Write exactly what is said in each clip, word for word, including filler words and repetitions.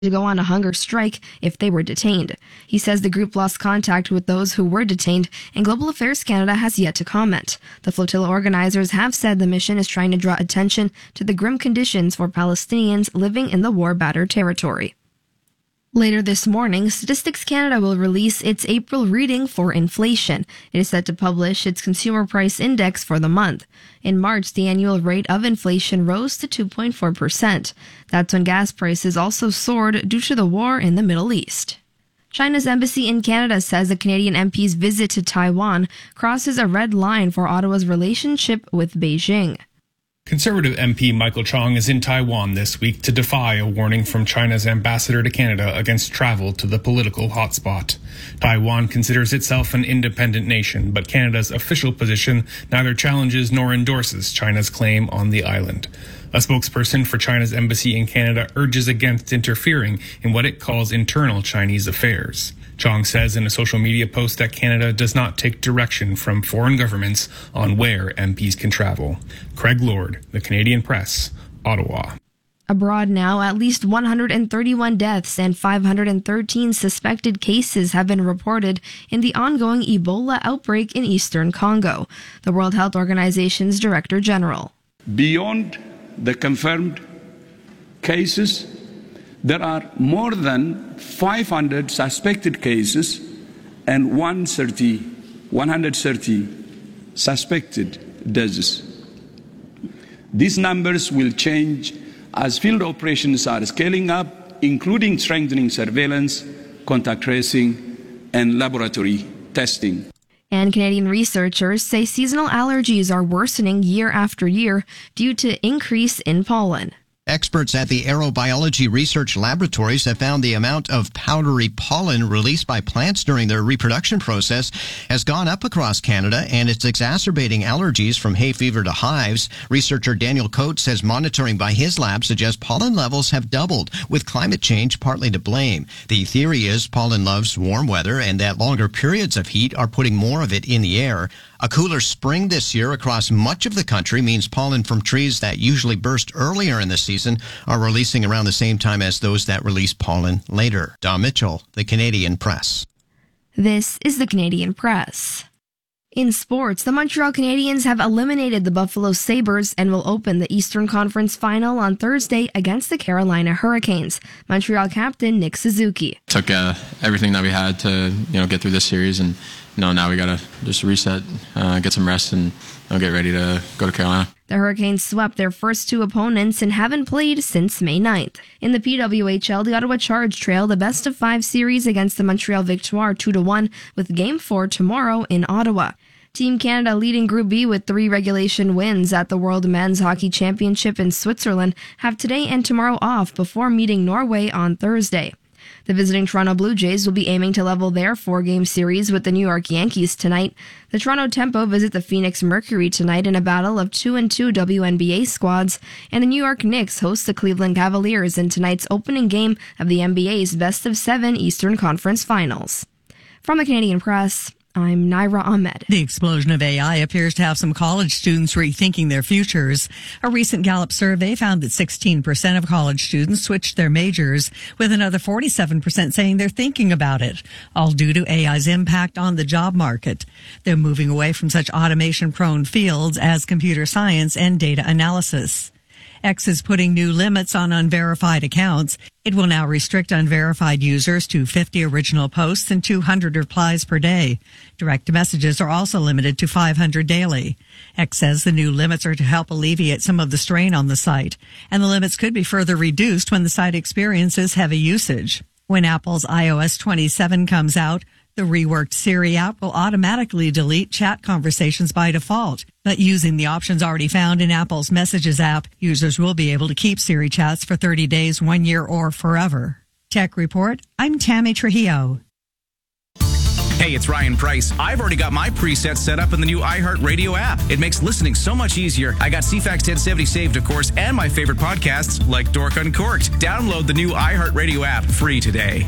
to go on a hunger strike if they were detained. He says the group lost contact with those who were detained, and Global Affairs Canada has yet to comment. The flotilla organizers have said the mission is trying to draw attention to the grim conditions for Palestinians living in the war-battered territory. Later this morning, Statistics Canada will release its April reading for inflation. It is set to publish its consumer price index for the month. In March, the annual rate of inflation rose to two point four percent. That's when gas prices also soared due to the war in the Middle East. China's embassy in Canada says the Canadian M P's visit to Taiwan crosses a red line for Ottawa's relationship with Beijing. Conservative M P Michael Chong is in Taiwan this week to defy a warning from China's ambassador to Canada against travel to the political hotspot. Taiwan considers itself an independent nation, but Canada's official position neither challenges nor endorses China's claim on the island. A spokesperson for China's embassy in Canada urges against interfering in what it calls internal Chinese affairs. Chong says in a social media post that Canada does not take direction from foreign governments on where M Ps can travel. Craig Lord, The Canadian Press, Ottawa. Abroad now, at least one hundred thirty-one deaths and five hundred thirteen suspected cases have been reported in the ongoing Ebola outbreak in eastern Congo. The World Health Organization's Director General. Beyond the confirmed cases, there are more than five hundred suspected cases and one hundred thirty suspected deaths. These numbers will change as field operations are scaling up, including strengthening surveillance, contact tracing, and laboratory testing. And Canadian researchers say seasonal allergies are worsening year after year due to increase in pollen. Experts at the Aerobiology Research Laboratories have found the amount of powdery pollen released by plants during their reproduction process has gone up across Canada, and it's exacerbating allergies from hay fever to hives. Researcher Daniel Coates says monitoring by his lab suggests pollen levels have doubled, with climate change partly to blame. The theory is pollen loves warm weather and that longer periods of heat are putting more of it in the air. A cooler spring this year across much of the country means pollen from trees that usually burst earlier in the season are releasing around the same time as those that release pollen later. Don Mitchell, The Canadian Press. This is The Canadian Press. In sports, the Montreal Canadiens have eliminated the Buffalo Sabres and will open the Eastern Conference Final on Thursday against the Carolina Hurricanes. Montreal captain Nick Suzuki. Took uh, everything that we had to, you know, get through this series, and you know, now we got to just reset, uh, get some rest, and you know, get ready to go to Carolina. The Hurricanes swept their first two opponents and haven't played since May ninth. In the P W H L, the Ottawa Charge trail the best of five series against the Montreal Victoire two to one with Game four tomorrow in Ottawa. Team Canada leading Group B with three regulation wins at the World Men's Hockey Championship in Switzerland have today and tomorrow off before meeting Norway on Thursday. The visiting Toronto Blue Jays will be aiming to level their four-game series with the New York Yankees tonight. The Toronto Tempo visit the Phoenix Mercury tonight in a battle of two and two W N B A squads, and the New York Knicks host the Cleveland Cavaliers in tonight's opening game of the N B A's best of seven Eastern Conference Finals. From the Canadian Press, I'm Naira Ahmed. The explosion of A I appears to have some college students rethinking their futures. A recent Gallup survey found that sixteen percent of college students switched their majors, with another forty-seven percent saying they're thinking about it, all due to A I's impact on the job market. They're moving away from such automation-prone fields as computer science and data analysis. X is putting new limits on unverified accounts. It will now restrict unverified users to fifty original posts and two hundred replies per day. Direct messages are also limited to five hundred daily. X says the new limits are to help alleviate some of the strain on the site, and the limits could be further reduced when the site experiences heavy usage. When Apple's i O S twenty-seven comes out, the reworked Siri app will automatically delete chat conversations by default. But using the options already found in Apple's Messages app, users will be able to keep Siri chats for thirty days, one year, or forever. Tech Report, I'm Tammy Trujillo. Hey, it's Ryan Price. I've already got my presets set up in the new iHeartRadio app. It makes listening so much easier. I got C FAX ten seventy saved, of course, and my favorite podcasts like Dork Uncorked. Download the new iHeartRadio app free today.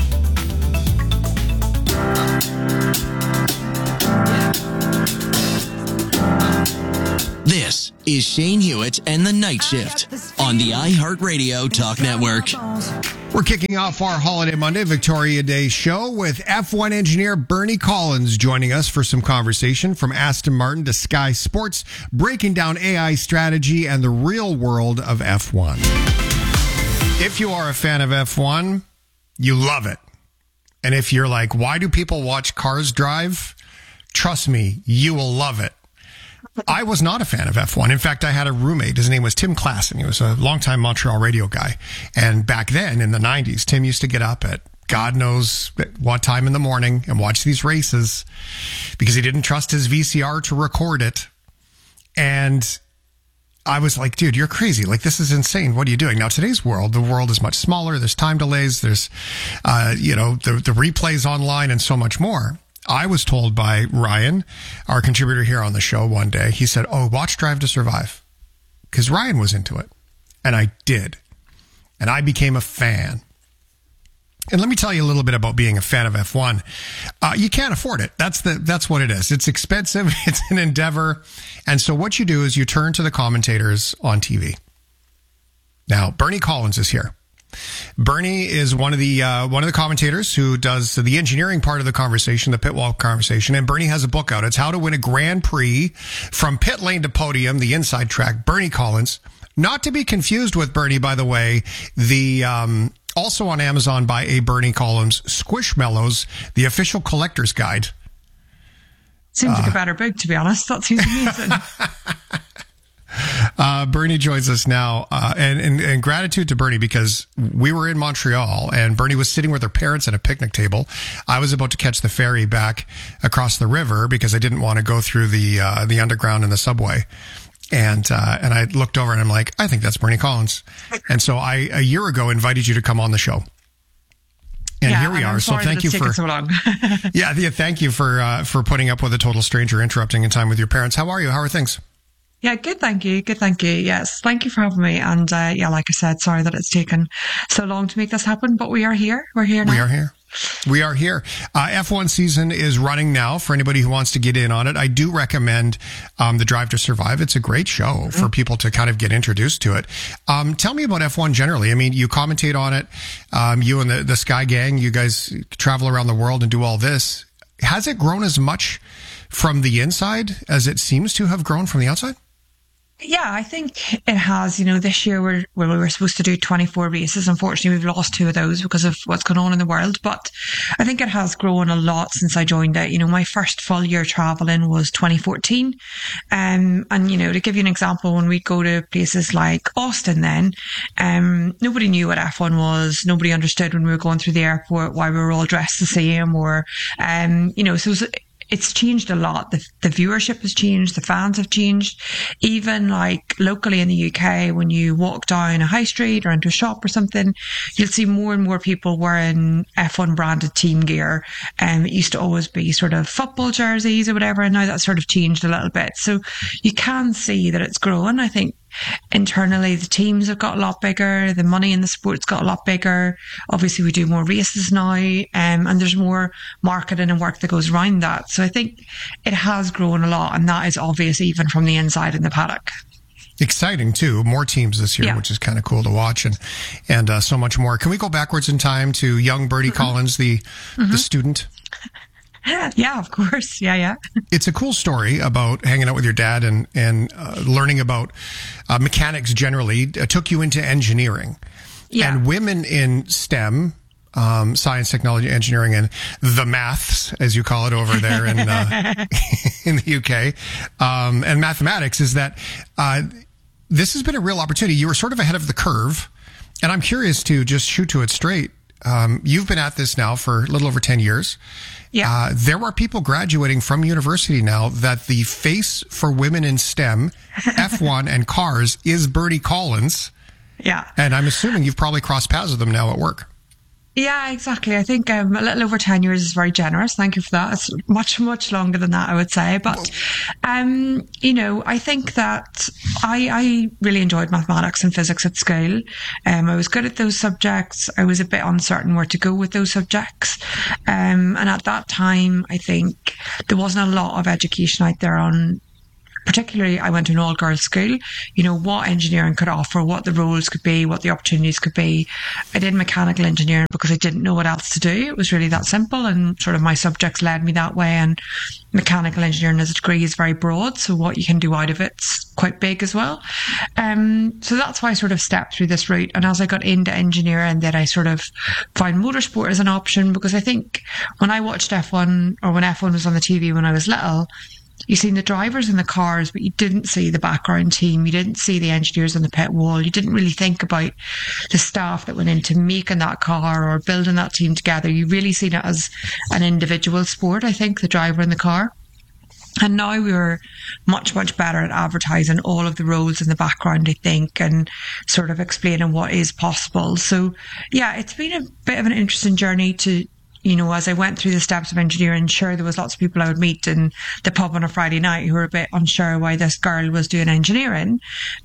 This is Shane Hewitt and the Night Shift on the iHeartRadio Talk Network. We're kicking off our Holiday Monday, Victoria Day show with F one engineer Bernie Collins joining us for some conversation from Aston Martin to Sky Sports, breaking down A I strategy and the real world of F one. If you are a fan of F one, you love it. And if you're like, why do people watch cars drive? Trust me, you will love it. I was not a fan of F one. In fact, I had a roommate. His name was Tim Klassen. He was a longtime Montreal radio guy. And back then, in the nineties, Tim used to get up at God knows what time in the morning and watch these races because he didn't trust his V C R to record it. And I was like, dude, you're crazy. Like, this is insane. What are you doing? Now, today's world, the world is much smaller. There's time delays. There's, uh, you know, the, the replays online and so much more. I was told by Ryan, our contributor here on the show one day, he said, oh, watch Drive to Survive. Because Ryan was into it. And I did. And I became a fan. And let me tell you a little bit about being a fan of F one. Uh, you can't afford it. That's the that's what it is. It's expensive. It's an endeavor. And so what you do is you turn to the commentators on T V. Now, Bernie Collins is here. Bernie is one of the uh, one of the commentators who does the engineering part of the conversation, the pit wall conversation. And Bernie has a book out. It's How to Win a Grand Prix from Pit Lane to Podium, the Inside Track. Bernie Collins, not to be confused with Bernie, by the way, the um, also on Amazon by a Bernie Collins, Squishmallows, the official collector's guide. Seems uh, like a better book, to be honest. That seems amazing. Uh, Bernie joins us now, uh, and, and, and gratitude to Bernie because we were in Montreal and Bernie was sitting with her parents at a picnic table. I was about to catch the ferry back across the river because I didn't want to go through the, uh, the underground and the subway. And, uh, and I looked over and I'm like, I think that's Bernie Collins. And so I, a year ago, invited you to come on the show. And yeah, here we and are. So thank you for, so long. yeah, yeah, thank you for, uh, for putting up with a total stranger interrupting in time with your parents. How are you? How are things? Yeah, good, thank you. Good, thank you. Yes, thank you for having me. And uh, yeah, like I said, sorry that it's taken so long to make this happen, but we are here. We're here now. We are here. We are here. Uh, F one season is running now for anybody who wants to get in on it. I do recommend um, the Drive to Survive. It's a great show mm-hmm. for people to kind of get introduced to it. Um, tell me about F one generally. I mean, you commentate on it. Um, you and the, the Sky Gang, you guys travel around the world and do all this. Has it grown as much from the inside as it seems to have grown from the outside? Yeah, I think it has. You know, this year we're, we were supposed to do twenty-four races. Unfortunately, we've lost two of those because of what's going on in the world. But I think it has grown a lot since I joined it. You know, my first full year traveling was twenty fourteen. Um, and, you know, to give you an example, when we go to places like Austin then, um, nobody knew what F one was. Nobody understood when we were going through the airport why we were all dressed the same or, um, you know, so it was, it's changed a lot. The, the viewership has changed. The fans have changed. Even like locally in the U K, when you walk down a high street or into a shop or something, you'll see more and more people wearing F one branded team gear. Um, it used to always be sort of football jerseys or whatever. And now that's sort of changed a little bit. So you can see that it's growing. I think internally the teams have got a lot bigger, the money in the sport's got a lot bigger. Obviously we do more races now, um, and there's more marketing and work that goes around that. So I think it has grown a lot, and that is obvious even from the inside in the paddock. Exciting too. More teams this year, yeah. which is kind of cool to watch, and and uh, so much more. Can we go backwards in time to young Bernie mm-hmm. Collins, the mm-hmm. the student? Yeah, of course. Yeah, yeah. It's a cool story about hanging out with your dad and, and uh, learning about uh, mechanics generally. It took you into engineering. Yeah. And women in STEM, um, science, technology, engineering, and the maths, as you call it over there in, uh, in the U K, um, and mathematics, is that uh, this has been a real opportunity. You were sort of ahead of the curve. And I'm curious to just shoot to it straight. Um, you've been at this now for a little over ten years. Yeah. Uh, there are people graduating from university now that the face for women in STEM, F one and cars is Bernie Collins. Yeah. And I'm assuming you've probably crossed paths with them now at work. Yeah, exactly. I think um, a little over ten years is very generous. Thank you for that. It's much, much longer than that, I would say. But, um, you know, I think that I, I really enjoyed mathematics and physics at school. Um, I was good at those subjects. I was a bit uncertain where to go with those subjects. Um, and at that time, I think there wasn't a lot of education out there on particularly I went to an all-girls school, you know, what engineering could offer, what the roles could be, what the opportunities could be. I did mechanical engineering because I didn't know what else to do. It was really that simple, and sort of my subjects led me that way. And mechanical engineering as a degree is very broad, so what you can do out of it's quite big as well. Um, so that's why I sort of stepped through this route. And as I got into engineering, then I sort of found motorsport as an option, because I think when I watched F one, or when F one was on the T V when I was little, you seen the drivers in the cars, but you didn't see the background team. You didn't see the engineers on the pit wall. You didn't really think about the staff that went into making that car or building that team together. You really seen it as an individual sport, I think, the driver in the car. And now we're much, much better at advertising all of the roles in the background, I think, and sort of explaining what is possible. So, yeah, it's been a bit of an interesting journey to, you know, as I went through the steps of engineering. Sure, there was lots of people I would meet in the pub on a Friday night who were a bit unsure why this girl was doing engineering.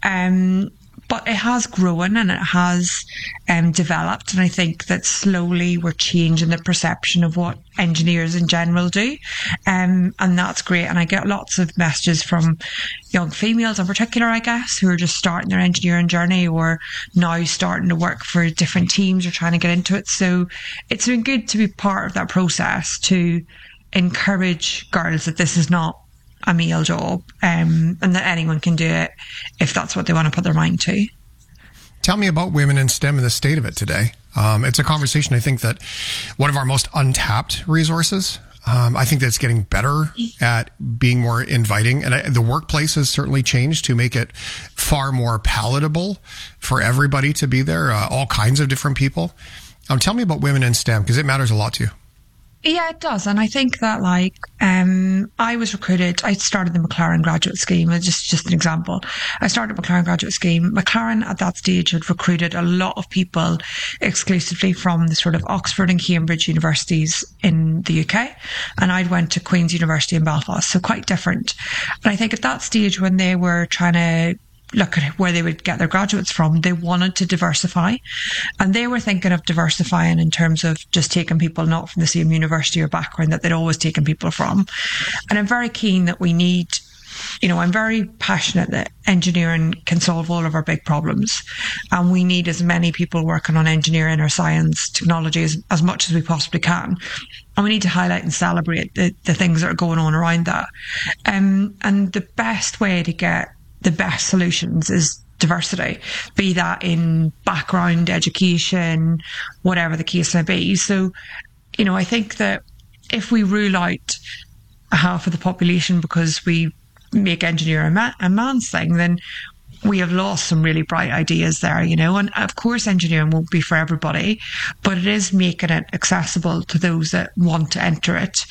Um, but it has grown and it has um, developed. And I think that slowly we're changing the perception of what engineers in general do. Um, and that's great. And I get lots of messages from young females in particular, I guess, who are just starting their engineering journey or now starting to work for different teams or trying to get into it. So it's been good to be part of that process, to encourage girls that this is not a male job, um, and that anyone can do it if that's what they want to put their mind to. Tell me about women in STEM and the state of it today. Um, it's a conversation, I think, that one of our most untapped resources. Um, I think that it's getting better at being more inviting, and I, the workplace has certainly changed to make it far more palatable for everybody to be there, uh, all kinds of different people. Um, tell me about women in STEM, because it matters a lot to you. Yeah, it does. And I think that, like, um, I was recruited, I started the McLaren graduate scheme, just, just an example. I started the McLaren graduate scheme. McLaren at that stage had recruited a lot of people exclusively from the sort of Oxford and Cambridge universities in the U K. And I'd went to Queen's University in Belfast, so quite different. And I think at that stage when they were trying to look at where they would get their graduates from, they wanted to diversify. And they were thinking of diversifying in terms of just taking people not from the same university or background that they'd always taken people from. And I'm very keen that we need, you know, I'm very passionate that engineering can solve all of our big problems. And we need as many people working on engineering or science, technology as, as much as we possibly can. And we need to highlight and celebrate the, the things that are going on around that. Um, and the best way to get the best solutions is diversity, be that in background, education, whatever the case may be. So, you know, I think that if we rule out a half of the population because we make engineering a, ma- a man's thing, then we have lost some really bright ideas there, you know. And of course, engineering won't be for everybody, but it is making it accessible to those that want to enter it.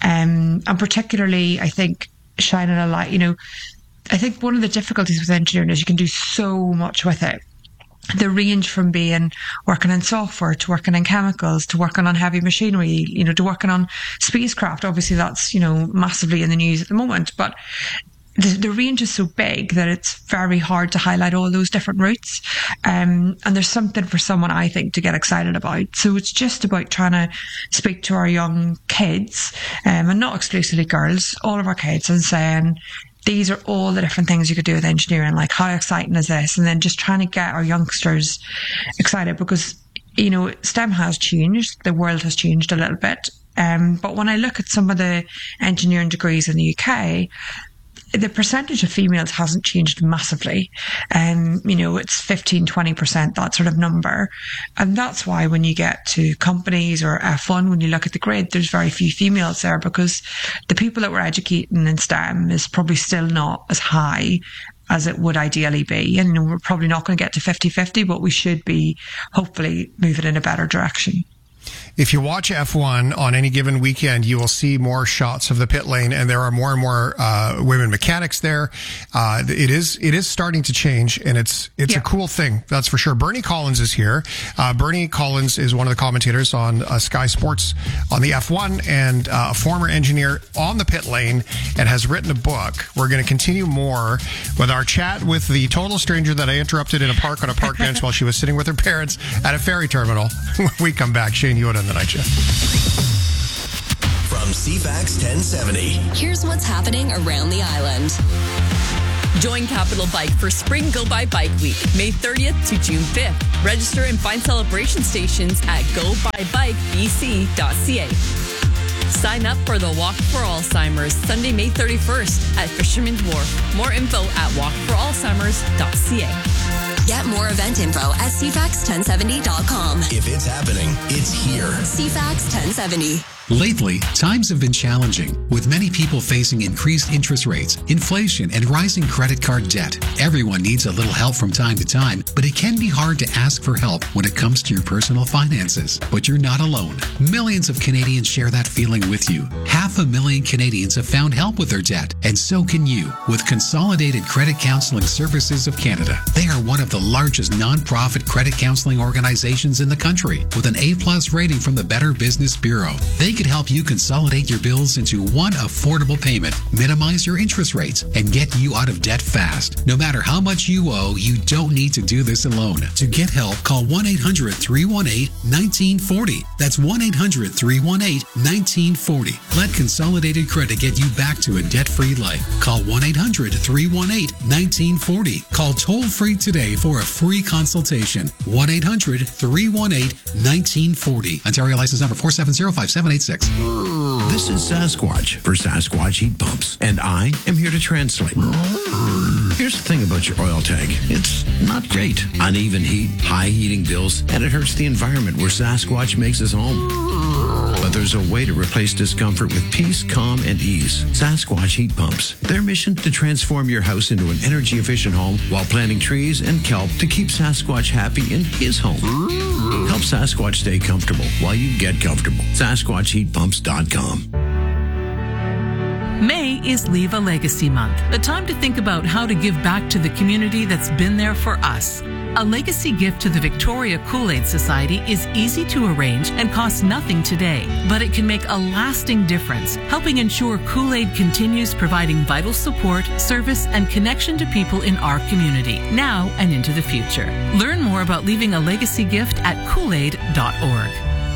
Um, and particularly, I think, shining a light, you know, I think one of the difficulties with engineering is you can do so much with it. The range from being working in software to working in chemicals to working on heavy machinery, you know, to working on spacecraft. Obviously, that's, you know, massively in the news at the moment. But the, the range is so big that it's very hard to highlight all those different routes. Um, and there's something for someone, I think, to get excited about. So it's just about trying to speak to our young kids, um, and not exclusively girls, all of our kids, and saying, these are all the different things you could do with engineering. Like, how exciting is this? And then just trying to get our youngsters excited, because, you know, STEM has changed. The world has changed a little bit. Um, but when I look at some of the engineering degrees in the U K, the percentage of females hasn't changed massively. Um, you know, it's fifteen, twenty percent, that sort of number. And that's why when you get to companies or F one, when you look at the grid, there's very few females there, because the people that we're educating in STEM is probably still not as high as it would ideally be. And you know, we're probably not going to get to fifty-fifty, but we should be hopefully moving in a better direction. If you watch F one on any given weekend, you will see more shots of the pit lane, and there are more and more uh, women mechanics there. Uh, it is it is starting to change, and it's it's yeah. a cool thing, that's for sure. Bernie Collins is here. Uh, Bernie Collins is one of the commentators on uh, Sky Sports on the F one, and uh, a former engineer on the pit lane, and has written a book. We're going to continue more with our chat with the total stranger that I interrupted in a park on a park bench while she was sitting with her parents at a ferry terminal. When we come back, Shane Hewitt on the Night Shift. From C FAX ten seventy. Here's what's happening around the island. Join Capital Bike for Spring Go By Bike Week, May thirtieth to June fifth. Register and find celebration stations at go by bike b c dot c a. Sign up for the Walk for Alzheimer's Sunday, May thirty-first at Fisherman's Wharf. More info at walk for alzheimers dot c a. Get more event info at c fax ten seventy dot com. If it's happening, it's here. C FAX ten seventy. Lately, times have been challenging, with many people facing increased interest rates, inflation, and rising credit card debt. Everyone needs a little help from time to time, but it can be hard to ask for help when it comes to your personal finances. But you're not alone. Millions of Canadians share that feeling with you. Half a million Canadians have found help with their debt, and so can you with Consolidated Credit Counseling Services of Canada. They are one of the largest non-profit credit counseling organizations in the country, with an A-plus rating from the Better Business Bureau. They can help you consolidate your bills into one affordable payment, minimize your interest rates, and get you out of debt fast. No matter how much you owe, you don't need to do this alone. To get help, call one eight hundred three one eight one nine four zero. That's one eight hundred three one eight one nine four zero. Let Consolidated Credit get you back to a debt-free life. Call one eight hundred three one eight one nine four zero. Call toll-free today for a free consultation. one eight hundred three one eight one nine four zero. Ontario license number four seven zero five seven eight six. This is Sasquatch for Sasquatch Heat Pumps, and I am here to translate. Here's the thing about your oil tank. It's not great. Uneven heat, high heating bills, and it hurts the environment where Sasquatch makes his home. But there's a way to replace discomfort with peace, calm, and ease. Sasquatch Heat Pumps. Their mission to transform your house into an energy-efficient home while planting trees and kelp to keep Sasquatch happy in his home. Help Sasquatch stay comfortable while you get comfortable. Sasquatch Heat Pumps dot com. May is Leave a Legacy Month, a time to think about how to give back to the community that's been there for us. A legacy gift to the Victoria Kool-Aid Society is easy to arrange and costs nothing today, but it can make a lasting difference, helping ensure Kool-Aid continues providing vital support, service, and connection to people in our community, now and into the future. Learn more about leaving a legacy gift at kool aid dot org.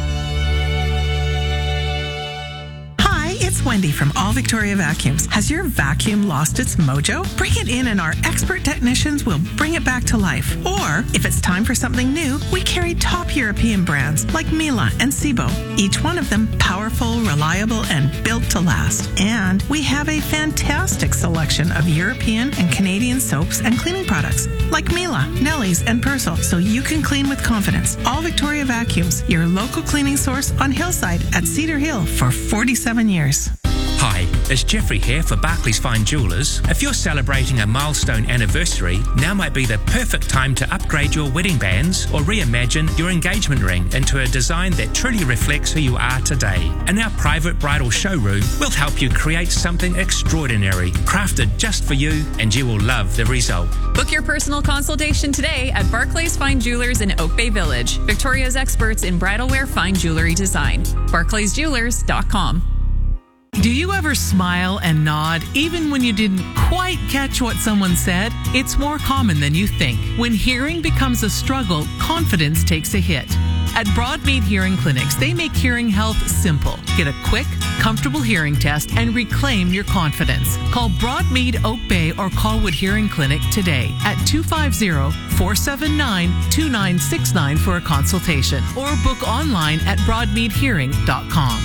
It's Wendy from All Victoria Vacuums. Has your vacuum lost its mojo? Bring it in and our expert technicians will bring it back to life. Or, if it's time for something new, we carry top European brands like Miele and Sebo. Each one of them powerful, reliable, and built to last. And we have a fantastic selection of European and Canadian soaps and cleaning products like Miele, Nelly's, and Persil, so you can clean with confidence. All Victoria Vacuums, your local cleaning source on Hillside at Cedar Hill for forty-seven years. Hi, it's Jeffrey here for Barclays Fine Jewellers. If you're celebrating a milestone anniversary, now might be the perfect time to upgrade your wedding bands or reimagine your engagement ring into a design that truly reflects who you are today. In our private bridal showroom, we'll help you create something extraordinary, crafted just for you, and you will love the result. Book your personal consultation today at Barclays Fine Jewelers in Oak Bay Village, Victoria's experts in bridal wear fine jewelry design. barclays jewelers dot com. Do you ever smile and nod even when you didn't quite catch what someone said? It's more common than you think. When hearing becomes a struggle, confidence takes a hit. At Broadmead Hearing Clinics, they make hearing health simple. Get a quick, comfortable hearing test and reclaim your confidence. Call Broadmead Oak Bay or Colwood Hearing Clinic today at two five zero, four seven nine, two nine six nine for a consultation or book online at broadmead hearing dot com.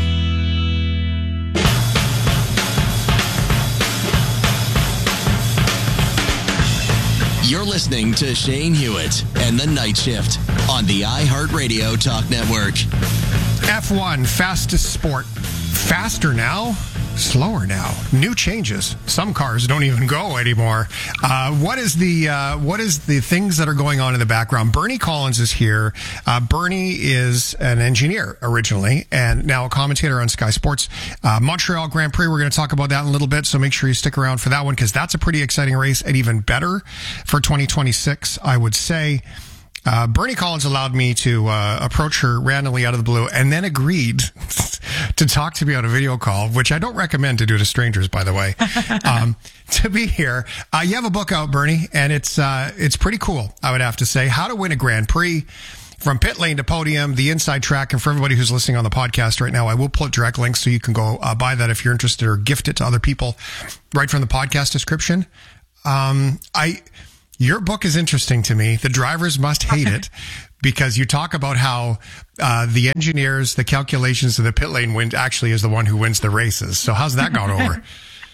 You're listening to Shane Hewitt and The Night Shift on the iHeartRadio Talk Network. F one, fastest sport. Faster now? Slower now. New changes. Some cars don't even go anymore. Uh, what is the uh, what is the things that are going on in the background? Bernie Collins is here. Uh, Bernie is an engineer originally and now a commentator on Sky Sports. Uh, Montreal Grand Prix, we're going to talk about that in a little bit, so make sure you stick around for that one because that's a pretty exciting race and even better for twenty twenty-six, I would say. Uh, Bernie Collins allowed me to uh, approach her randomly out of the blue and then agreed to talk to me on a video call, which I don't recommend to do to strangers, by the way, um, to be here. Uh, you have a book out, Bernie, and it's uh, it's pretty cool, I would have to say. How to Win a Grand Prix, from pit lane to podium, the inside track. And for everybody who's listening on the podcast right now, I will put direct links so you can go uh, buy that if you're interested or gift it to other people right from the podcast description. Um, I, your book is interesting to me. The Drivers Must Hate It, because you talk about how uh, the engineers, the calculations of the pit lane win actually is the one who wins the races. So how's that gone over?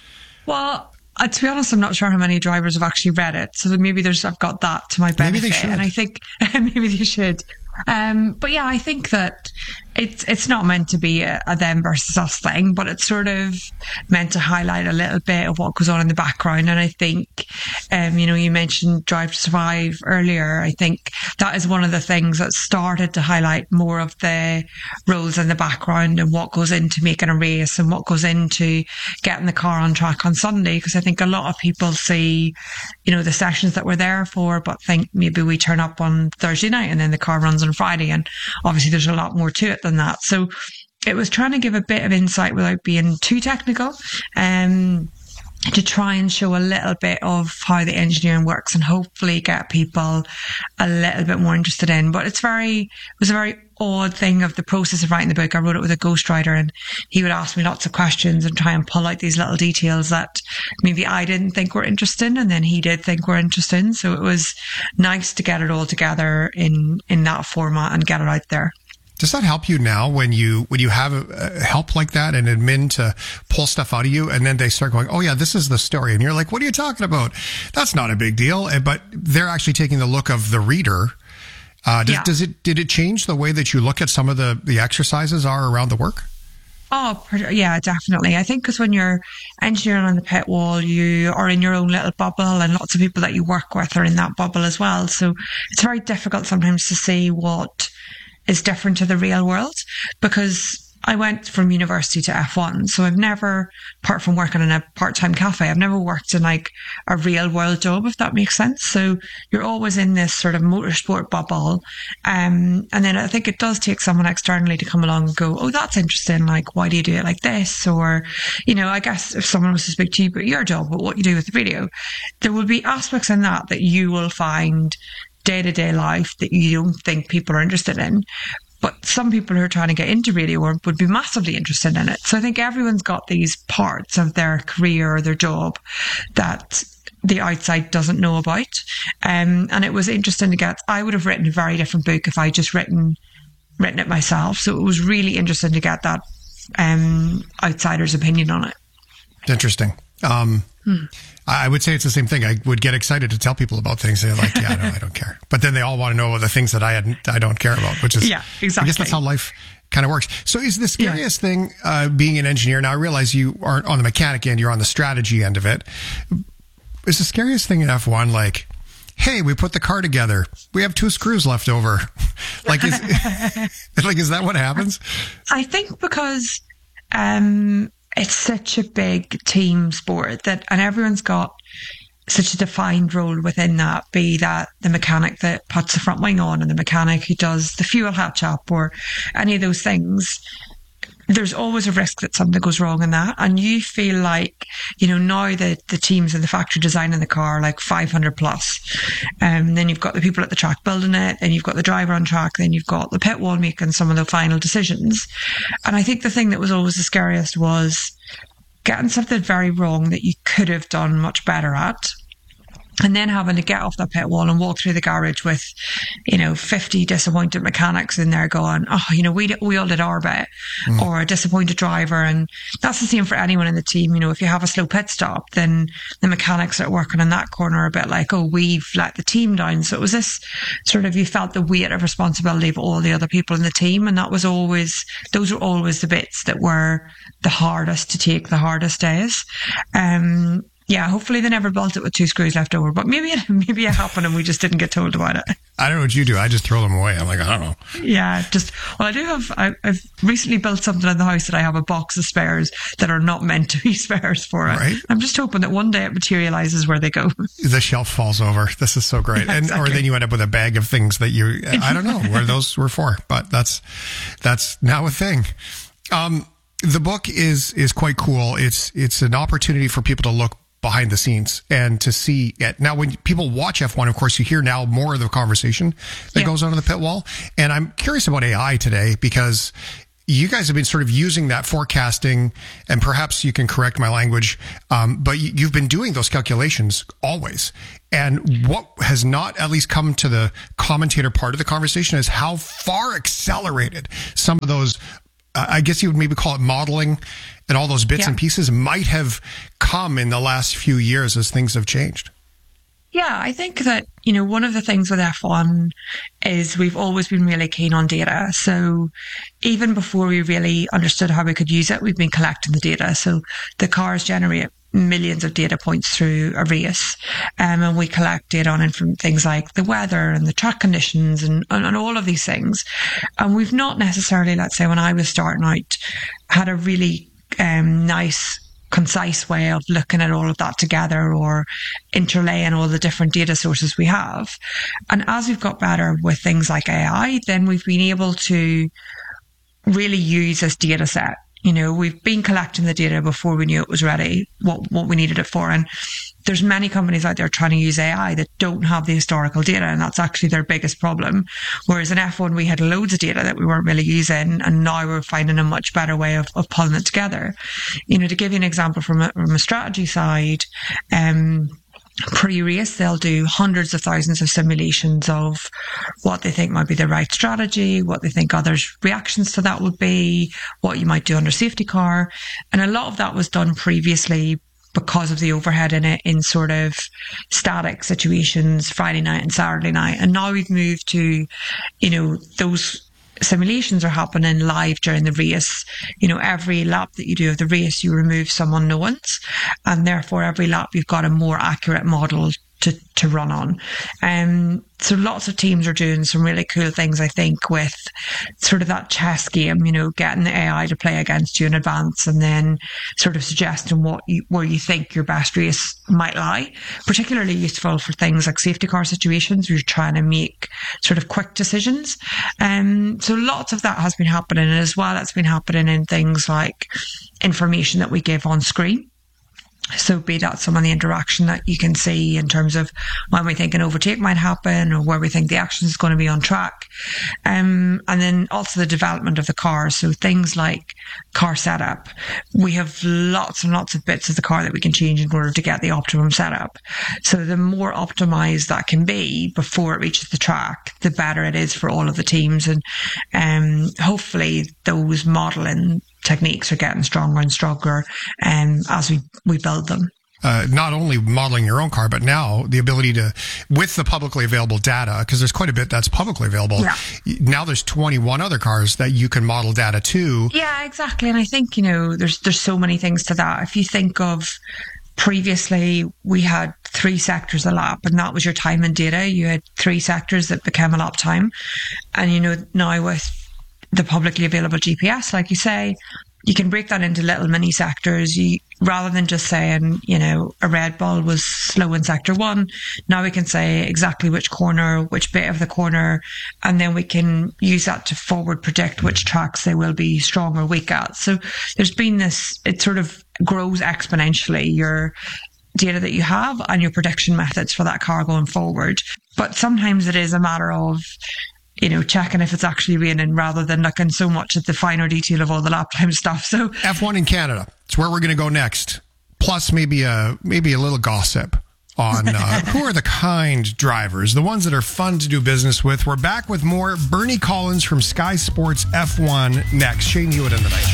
Well, uh, to be honest, I'm not sure how many drivers have actually read it. So maybe there's I've got that to my benefit. Maybe they should. And I think maybe they should. Um, but yeah, I think that it's it's not meant to be a, a them versus us thing, but it's sort of meant to highlight a little bit of what goes on in the background. And I think, um, you know, you mentioned Drive to Survive earlier. I think that is one of the things that started to highlight more of the roles in the background and what goes into making a race and what goes into getting the car on track on Sunday. Because I think a lot of people see, you know, the sessions that we're there for, but think maybe we turn up on Thursday night and then the car runs on Friday. And obviously there's a lot more to it than that. So it was trying to give a bit of insight without being too technical, um, to try and show a little bit of how the engineering works and hopefully get people a little bit more interested in. But it's very, it was a very odd thing of the process of writing the book. I wrote it with a ghostwriter and he would ask me lots of questions and try and pull out these little details that maybe I didn't think were interesting and then he did think were interesting. So it was nice to get it all together in, in that format and get it out there. Does that help you now when you when you have uh, help like that and admin to pull stuff out of you and then they start going, oh yeah, this is the story. And you're like, what are you talking about? That's not a big deal. But they're actually taking the look of the reader. Uh, does, yeah. does it, did it change the way that you look at some of the, the exercises are around the work? Oh, yeah, definitely. I think because when you're engineering on the pit wall, you are in your own little bubble and lots of people that you work with are in that bubble as well. So it's very difficult sometimes to see what is different to the real world, because I went from university to F one. So I've never, apart from working in a part-time cafe, I've never worked in like a real world job, if that makes sense. So you're always in this sort of motorsport bubble. Um, and then I think it does take someone externally to come along and go, oh, that's interesting. Like, why do you do it like this? Or, you know, I guess if someone was to speak to you about your job, but what you do with the video, there will be aspects in that that you will find day-to-day life that you don't think people are interested in. But some people who are trying to get into radio work would be massively interested in it. So I think everyone's got these parts of their career or their job that the outside doesn't know about. Um, and it was interesting to get, I would have written a very different book if I just written, written it myself. So it was really interesting to get that um, outsider's opinion on it. Interesting. Um, hmm. I would say it's the same thing. I would get excited to tell people about things. They're like, yeah, no, I don't care. But then they all want to know the things that I hadn't, I don't care about, which is, yeah, exactly. I guess that's how life kind of works. So is the scariest yeah. thing, uh, being an engineer? Now I realize you aren't on the mechanic end, you're on the strategy end of it. Is the scariest thing in F one like, hey, we put the car together, we have two screws left over? like, is, like, is that what happens? I think because, um, it's such a big team sport that, and everyone's got such a defined role within that, be that the mechanic that puts the front wing on and the mechanic who does the fuel hatch up or any of those things. There's always a risk that something goes wrong in that. And you feel like, you know, now the, the teams in the factory designing the car, like five hundred plus. Um, then you've got the people at the track building it, then you've got the driver on track, then you've got the pit wall making some of the final decisions. And I think the thing that was always the scariest was getting something very wrong that you could have done much better at. And then having to get off that pit wall and walk through the garage with, you know, fifty disappointed mechanics in there going, oh, you know, we we all did our bit, mm. or a disappointed driver. And that's the same for anyone in the team. You know, if you have a slow pit stop, then the mechanics that are working in that corner are a bit like, oh, we've let the team down. So it was this sort of, you felt the weight of responsibility of all the other people in the team. And that was always, those were always the bits that were the hardest to take, the hardest days. Um, Yeah, hopefully they never built it with two screws left over, but maybe it, maybe it happened and we just didn't get told about it. I don't know what you do. I just throw them away. I'm like, I don't know. Yeah, just, well, I do have, I, I've recently built something in the house that I have a box of spares that are not meant to be spares for it. Right. I'm just hoping that one day it materializes where they go. The shelf falls over. This is so great. Yeah, and exactly. Or then you end up with a bag of things that you, I don't know where those were for, but that's, that's now a thing. Um, the book is, is quite cool. It's, it's an opportunity for people to look behind the scenes and to see it. Now, when people watch F one, of course, you hear now more of the conversation that yeah. goes on in the pit wall. And I'm curious about A I today because you guys have been sort of using that forecasting, and perhaps you can correct my language, um, but you, you've been doing those calculations always. And what has not at least come to the commentator part of the conversation is how far accelerated some of those, uh, I guess you would maybe call it modeling, and all those bits yeah. and pieces might have come in the last few years as things have changed. Yeah, I think that, you know, one of the things with F one is we've always been really keen on data. So even before we really understood how we could use it, we've been collecting the data. So the cars generate millions of data points through a race, um, and we collect data on it from things like the weather and the track conditions and, and, and all of these things. And we've not necessarily, let's say when I was starting out, had a really um, nice concise way of looking at all of that together or interlaying all the different data sources we have. And as we've got better with things like A I, then we've been able to really use this data set. You know, we've been collecting the data before we knew it was ready, what, what we needed it for. And there's many companies out there trying to use A I that don't have the historical data, and that's actually their biggest problem. Whereas in F one, we had loads of data that we weren't really using, and now we're finding a much better way of, of pulling it together. You know, to give you an example from a, from a strategy side, um, pre-race, they'll do hundreds of thousands of simulations of what they think might be the right strategy, what they think others' reactions to that would be, what you might do under safety car. And a lot of that was done previously because of the overhead in it in sort of static situations, Friday night and Saturday night. And now we've moved to, you know, those simulations are happening live during the race. You know, every lap that you do of the race, you remove some unknowns, and therefore every lap you've got a more accurate model to, to run on. Um, so lots of teams are doing some really cool things, I think, with sort of that chess game, you know, getting the A I to play against you in advance and then sort of suggesting what you, where you think your best race might lie. Particularly useful for things like safety car situations where you're trying to make sort of quick decisions. Um, so lots of that has been happening, as well as been happening in things like information that we give on screen. So be that some of the interaction that you can see in terms of when we think an overtake might happen or where we think the action is going to be on track. Um, and then also the development of the car. So things like car setup. We have lots and lots of bits of the car that we can change in order to get the optimum setup. So the more optimized that can be before it reaches the track, the better it is for all of the teams. And um, hopefully those modeling techniques are getting stronger and stronger um, as we, we build them. Uh, not only modeling your own car, but now the ability to, with the publicly available data, because there's quite a bit that's publicly available. Yeah. Now there's twenty-one other cars that you can model data to. Yeah, exactly. And I think, you know, there's there's so many things to that. If you think of previously, we had three sectors a lap, and that was your time and data. You had three sectors that became a lap time. And, you know, now with the publicly available G P S, like you say, you can break that into little mini sectors. You, rather than just saying, you know, a Red Bull was slow in sector one, now we can say exactly which corner, which bit of the corner, and then we can use that to forward predict which tracks they will be strong or weak at. So there's been this, it sort of grows exponentially, your data that you have and your prediction methods for that car going forward. But sometimes it is a matter of, you know, checking if it's actually raining rather than looking so much at the finer detail of all the lap time stuff. So F one in Canada, it's where we're going to go next. Plus maybe a, maybe a little gossip on uh, who are the kind drivers, the ones that are fun to do business with. We're back with more Bernie Collins from Sky Sports F one next. Shane Hewitt in the night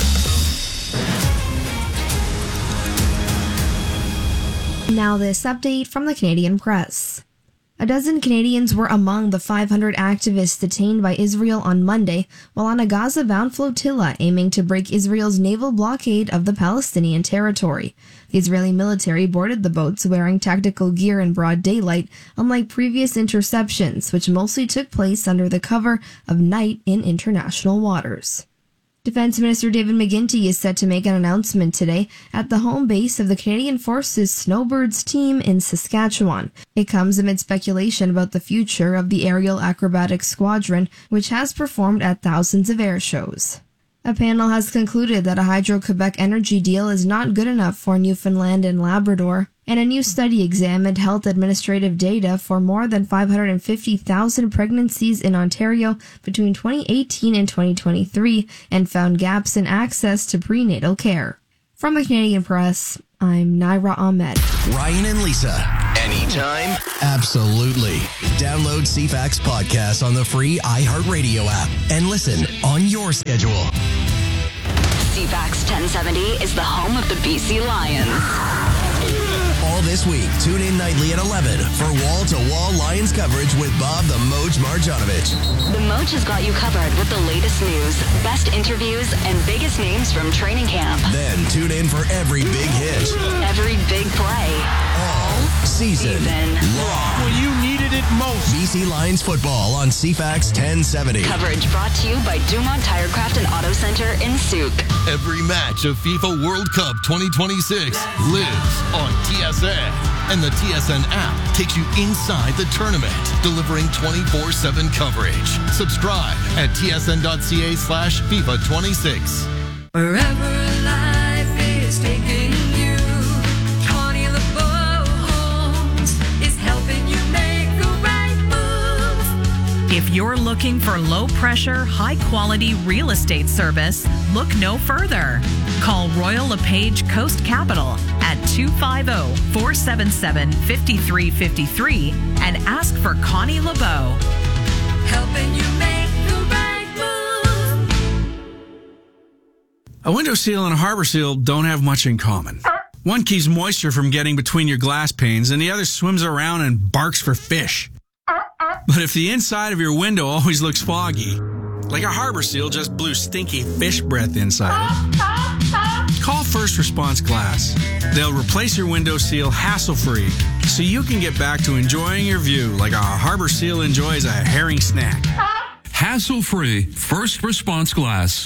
show. Now this update from the Canadian Press. A dozen Canadians were among the five hundred activists detained by Israel on Monday while on a Gaza-bound flotilla aiming to break Israel's naval blockade of the Palestinian territory. The Israeli military boarded the boats wearing tactical gear in broad daylight, unlike previous interceptions, which mostly took place under the cover of night in international waters. Defense Minister David McGuinty is set to make an announcement today at the home base of the Canadian Forces Snowbirds team in Saskatchewan. It comes amid speculation about the future of the Aerial Acrobatics Squadron, which has performed at thousands of air shows. A panel has concluded that a Hydro-Quebec energy deal is not good enough for Newfoundland and Labrador, and a new study examined health administrative data for more than five hundred fifty thousand pregnancies in Ontario between twenty eighteen and twenty twenty-three and found gaps in access to prenatal care. From the Canadian Press, I'm Naira Ahmed. Ryan and Lisa. Anytime? Absolutely. Download C FAX podcast on the free iHeartRadio app and listen on your schedule. C FAX ten seventy is the home of the B C Lions. All this week, tune in nightly at eleven for wall-to-wall Lions coverage with Bob the Moj Marjanovic. The Moj has got you covered with the latest news, best interviews, and biggest names from training camp. Then tune in for every big hit. Every big play. All season, season. long. When you needed it most. B C Lions football on C FAX ten seventy. Coverage brought to you by Dumont Tirecraft and Auto Center in Souk. Every match of FIFA World Cup twenty twenty-six lives on T S N. And the T S N app takes you inside the tournament, delivering twenty-four seven coverage. Subscribe at tsn.ca slash FIFA 26. Wherever life is taking you, Connie LeBeau Homes is helping you make the right move. If you're looking for low-pressure, high-quality real estate service, look no further. Call Royal LePage Coast Capital at two five zero, four seven seven, five three five three and ask for Connie LeBeau. Helping you make the right move. A window seal and a harbor seal don't have much in common. One keeps moisture from getting between your glass panes, and the other swims around and barks for fish. But if the inside of your window always looks foggy, like a harbor seal just blew stinky fish breath inside it, call First Response Glass. They'll replace your window seal hassle-free so you can get back to enjoying your view like a harbor seal enjoys a herring snack. Hassle-free First Response Glass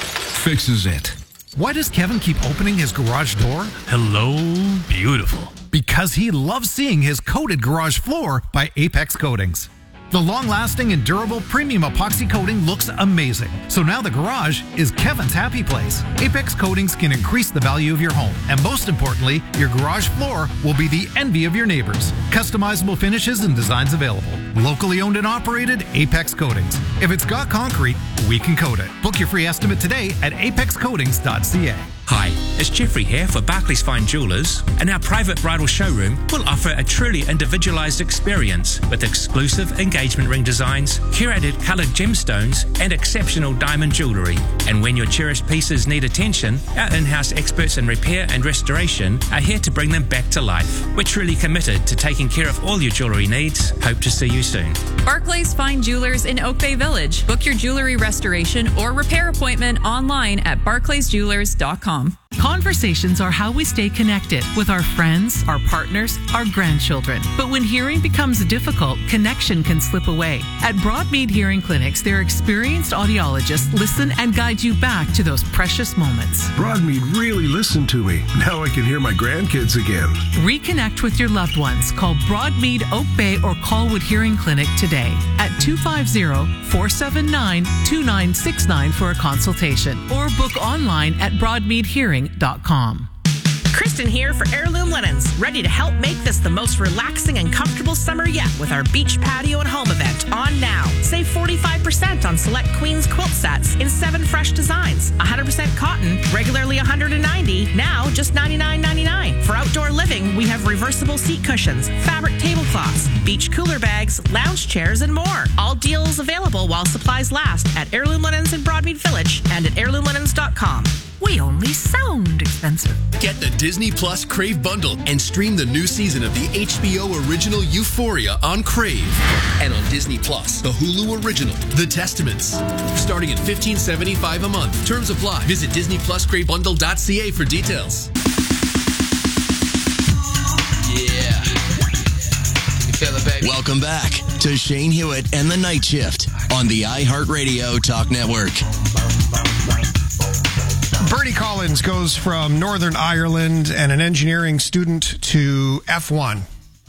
fixes it. Why does Kevin keep opening his garage door? Hello, beautiful. Because he loves seeing his coated garage floor by Apex Coatings. The long-lasting and durable premium epoxy coating looks amazing. So now the garage is Kevin's happy place. Apex Coatings can increase the value of your home. And most importantly, your garage floor will be the envy of your neighbors. Customizable finishes and designs available. Locally owned and operated, Apex Coatings. If it's got concrete, we can coat it. Book your free estimate today at apex coatings dot c a. Hi, it's Jeffrey here for Barclays Fine Jewelers, and our private bridal showroom will offer a truly individualized experience with exclusive engagement ring designs, curated colored gemstones, and exceptional diamond jewelry. And when your cherished pieces need attention, our in-house experts in repair and restoration are here to bring them back to life. We're truly committed to taking care of all your jewelry needs. Hope to see you soon. Barclays Fine Jewelers in Oak Bay Village. Book your jewelry restoration or repair appointment online at barclays jewelers dot com. Conversations are how we stay connected with our friends, our partners, our grandchildren. But when hearing becomes difficult, connection can slip away. At Broadmead Hearing Clinics, their experienced audiologists listen and guide you back to those precious moments. Broadmead really listened to me. Now I can hear my grandkids again. Reconnect with your loved ones. Call Broadmead, Oak Bay, or Colwood Hearing Clinic today at two five zero, four seven nine, two nine six nine for a consultation, or book online at broadmead hearing dot com. Kristen here for Heirloom Linens, ready to help make this the most relaxing and comfortable summer yet with our beach patio and home event on now. Save forty-five percent on select Queen's quilt sets in seven fresh designs. one hundred percent cotton, regularly one hundred ninety dollars, now just ninety-nine ninety-nine. For outdoor living, we have reversible seat cushions, fabric tablecloths, beach cooler bags, lounge chairs, and more. All deals available while supplies last at Heirloom Linens in Broadmead Village and at heirloom linens dot com. We only sound expensive. Get the Disney Plus Crave bundle and stream the new season of the H B O original Euphoria on Crave. And on Disney Plus, the Hulu original, The Testaments. Starting at fifteen seventy-five a month. Terms apply. Visit disney plus crave bundle dot c a for details. Yeah. You feel it, baby? Welcome back to Shane Hewitt and the Night Shift on the iHeartRadio Talk Network. Bernie Collins goes from Northern Ireland and an engineering student to F one.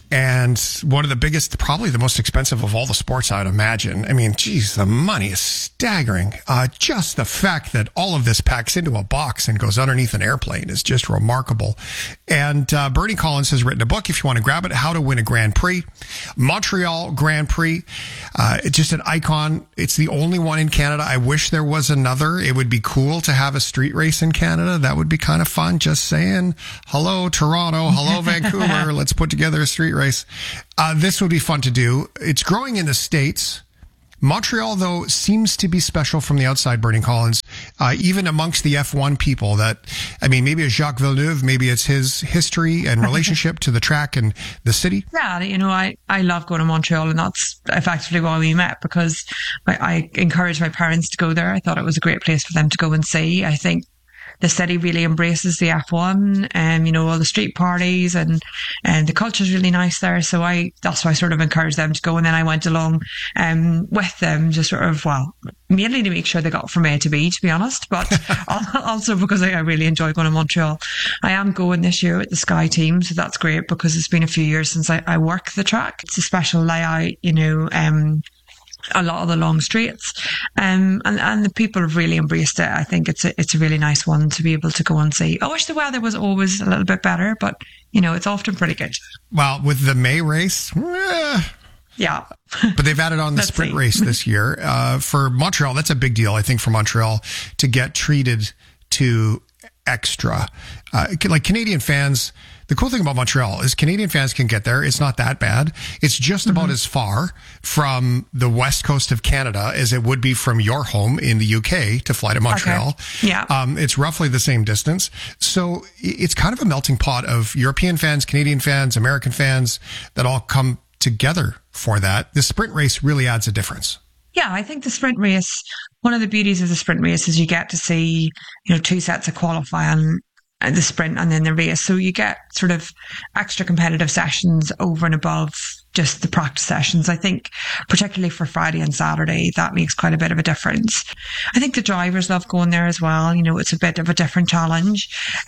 and one of the biggest, probably the most expensive of all the sports, I'd imagine. I mean, geez, the money is staggering. Uh, just the fact that all of this packs into a box and goes underneath an airplane is just remarkable. And uh, Bernie Collins has written a book, if you want to grab it, How to Win a Grand Prix. Montreal Grand Prix, uh, it's just an icon. It's the only one in Canada. I wish there was another. It would be cool to have a street race in Canada. That would be kind of fun. Just saying. Hello, Toronto. Hello, Vancouver. Let's put together a street race. Uh, this would be fun to do. It's growing in the States. Montreal, though, seems to be special from the outside, Bernie Collins, uh, even amongst the F one people that, I mean, maybe it's Jacques Villeneuve, maybe it's his history and relationship to the track and the city. Yeah, you know, I, I love going to Montreal, and that's effectively why we met, because I, I encouraged my parents to go there. I thought it was a great place for them to go and see. I think the city really embraces the F one, and, you know, all the street parties, and, and the culture's really nice there. So I, that's why I sort of encouraged them to go. And then I went along, um, with them, just sort of, well, mainly to make sure they got from A to B, to be honest, but also because I, I really enjoy going to Montreal. I am going this year with the Sky team, so that's great, because it's been a few years since I, I worked the track. It's a special layout, you know, um, a lot of the long straights, um, and, and the people have really embraced it. I think it's a, it's a really nice one to be able to go and see. I wish the weather was always a little bit better, but, you know, it's often pretty good. Well, with the May race, eh. Yeah. But they've added on the sprint see. race this year. Uh, for Montreal, that's a big deal, I think, for Montreal to get treated to extra. Uh, like Canadian fans, the cool thing about Montreal is Canadian fans can get there. It's not that bad. It's just mm-hmm. about as far from the west coast of Canada as it would be from your home in the U K to fly to Montreal. Okay. Yeah. Um, it's roughly the same distance. So it's kind of a melting pot of European fans, Canadian fans, American fans that all come together for that. The sprint race really adds a difference. Yeah, I think the sprint race, one of the beauties of the sprint race is you get to see, you know, two sets of qualifying, the sprint and then the race. So you get sort of extra competitive sessions over and above just the practice sessions. I think particularly for Friday and Saturday, that makes quite a bit of a difference. I think the drivers love going there as well. You know, it's a bit of a different challenge.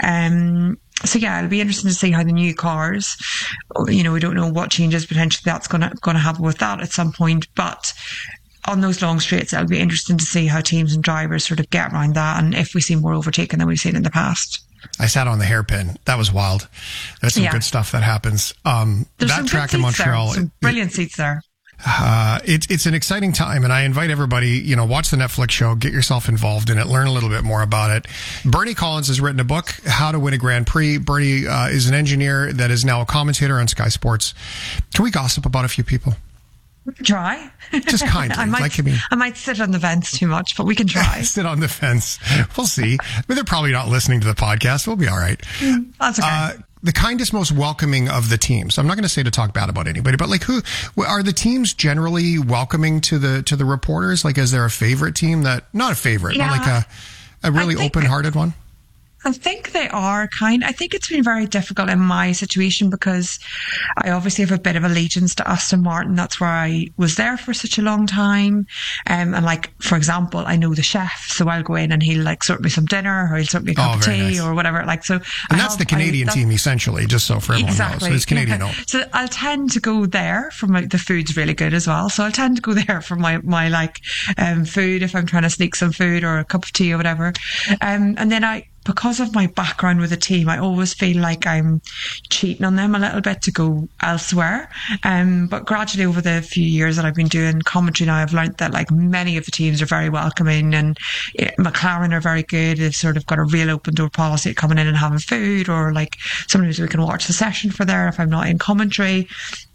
Um, so yeah, it'll be interesting to see how the new cars, you know, we don't know what changes potentially that's going to, going to happen with that at some point, but on those long straights, it'll be interesting to see how teams and drivers sort of get around that, and if we see more overtaking than we've seen in the past. I sat on the hairpin. That was wild. There's some yeah. good stuff that happens. Um, There's that some track in Montreal, there. Some brilliant it, seats there. Uh, it's it's an exciting time, and I invite everybody, you know, watch the Netflix show, get yourself involved in it, learn a little bit more about it. Bernie Collins has written a book, How to Win a Grand Prix. Bernie uh, is an engineer that is now a commentator on Sky Sports. Can we gossip about a few people? Try. Just kindly. I, might, like, I, mean, I might sit on the fence too much, but we can try. Sit on the fence. We'll see. I mean, they're probably not listening to the podcast. We'll be all right. Mm, that's okay. Uh, the kindest, most welcoming of the teams. I'm not going to say to talk bad about anybody, but like, who are the teams generally welcoming to the to the reporters? Like, is there a favorite team that, not a favorite, yeah, but like a a really open-hearted one? I think they are kind. I think it's been very difficult in my situation because I obviously have a bit of allegiance to Aston Martin. That's where I was there for such a long time. Um, and like, for example, I know the chef, so I'll go in and he'll like sort me some dinner, or he'll sort me a cup oh, of tea nice. or whatever. Like, so. And I that's have, the Canadian I, team, essentially, just so for everyone exactly. knows. So it's Canadian yeah. owned. So I'll tend to go there for my, the food's really good as well. So I'll tend to go there for my, my like, um, food if I'm trying to sneak some food or a cup of tea or whatever. Um, and then I, because of my background with the team, I always feel like I'm cheating on them a little bit to go elsewhere. Um, but gradually over the few years that I've been doing commentary now, I've learned that like many of the teams are very welcoming, and yeah, McLaren are very good. They've sort of got a real open door policy at coming in and having food, or like sometimes we can watch the session for there if I'm not in commentary.